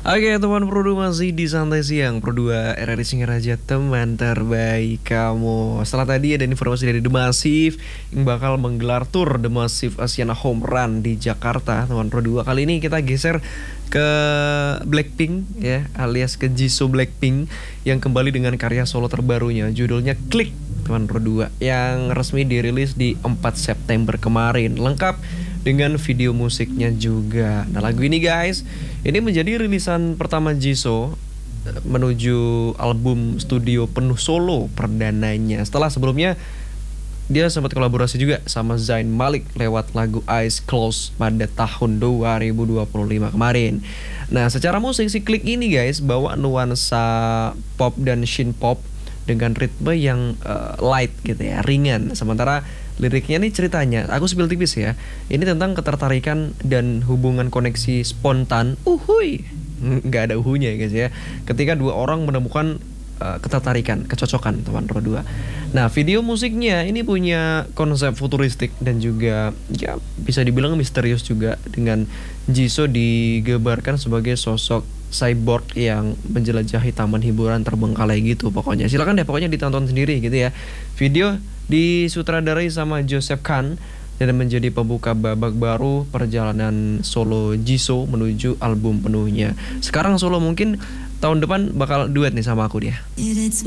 Oke teman Pro2 masih di Santai Siang Pro2 RRI Singaraja, teman terbaik kamu. Setelah tadi ada informasi dari The Massive yang bakal menggelar tour The Massive Asiana Home Run di Jakarta, teman Pro2. Kali ini kita geser ke Blackpink ya, alias ke Jisoo Blackpink yang kembali dengan karya solo terbarunya, judulnya Click, teman Pro2, yang resmi dirilis di 4 September kemarin, lengkap dengan video musiknya juga. Nah, lagu ini guys, ini menjadi rilisan pertama Jisoo menuju album studio penuh solo perdananya. Setelah sebelumnya dia sempat kolaborasi juga sama Zayn Malik lewat lagu Eyes Closed pada tahun 2025 kemarin. Nah, secara musik si Click ini guys bawa nuansa pop dan shin pop dengan ritme yang light gitu ya, ringan. Sementara liriknya nih ceritanya, aku spill tipis ya. Ini tentang ketertarikan dan hubungan koneksi spontan. Uhuy, nggak ada uhunya ya guys ya. Ketika dua orang menemukan ketertarikan, kecocokan, teman Pro2. Nah, video musiknya ini punya konsep futuristik dan juga ya bisa dibilang misterius juga, dengan Jisoo digambarkan sebagai sosok cyborg yang menjelajahi taman hiburan terbengkalai gitu pokoknya. Silakan deh pokoknya ditonton sendiri gitu ya. Video disutradarai sama Joseph Kahn dan menjadi pembuka babak baru perjalanan solo Jisoo menuju album penuhnya. Sekarang solo, mungkin tahun depan bakal duet nih sama aku dia.